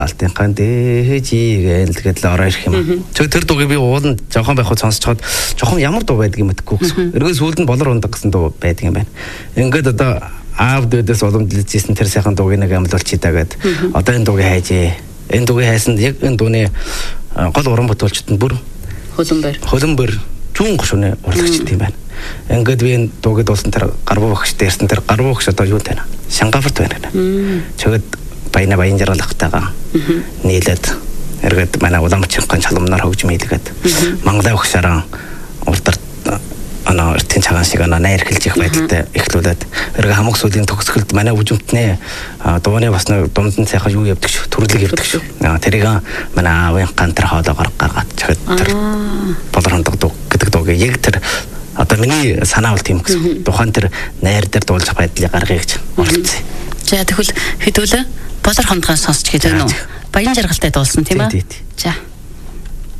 Алтынхан дээжигээл тэгээд л ороо ирэх юм. Тэр дууг би ууланд жоохон байх сонсцоход жоохон ямар дуу байдаг юм гэдэггүй. Эргээс сүүлд нь болор ундаг гэсэн дуу байдаг юм байна. Ингээд одоо аав дээдээс уламжлалжсэн тэр сайхан дууг нэг амлуулчих даагаад одоо энэ дууг хайжээ. Энэ дууг хайсан яг энэ дууны гол уран бүтээлчд нь бүр хөлбөр зүүн гушууны урлагчд юм байна. Ингээд би энэ дууг дуулсан тэр гарбуу багш дээрсэн тэр гарбуу багш одоо юу тань? Сингапурт байна. Чөгээд баяна баян жаргалахтайгаа нийлээд эргээд манай уламжлалын чаламнаар хөгжим хийлгээд Монголын өгшараа урдар эртхэн цагаан шиг найр хэлж их байдалтай эхлүүлээд эргээ хамаг сүлийн төгсгөлд манай үжимтний дууны бас нэг дундын сайхан юу явдаг шүү төрлөг явдаг шүү. Тэрийг манай аавын гантар хоолоогоор гаргаад чад тэр болорондог дуу гэдэг дууг яг тэр одоо миний санаа бол тийм гэсэн. Тухайн тэр найр дээр дуулах байдлыг гаргая гэж оролцсон. За тэгвэл хэдүүлээ болор хондгоос сонсч гээд байна уу? Баян жаргалтай дуулсан тийм ээ. За